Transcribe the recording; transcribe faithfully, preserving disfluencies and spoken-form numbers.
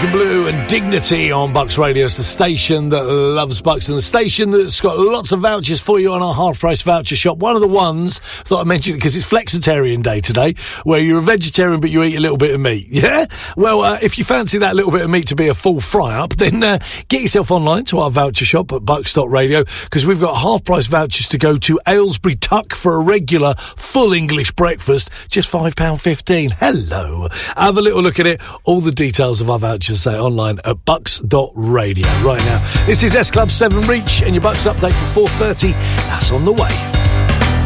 American Blue and Dignity on Bucks Radio. It's the station that loves Bucks and the station that's got lots of vouchers for you on our half-price voucher shop. One of the ones, thought I'd mention it because it's Flexitarian Day today, where you're a vegetarian but you eat a little bit of meat, yeah? Well, uh, if you fancy that little bit of meat to be a full fry-up, then uh, get yourself online to our voucher shop at bucks dot radio, because we've got half-price vouchers to go to Aylesbury Tuck for a regular full English breakfast, just five pounds fifteen. Hello. Have a little look at it. All the details of our vouchers say online at bucks dot radio. Right now, this is S Club seven Reach and your Bucks update for four thirty. That's on the way.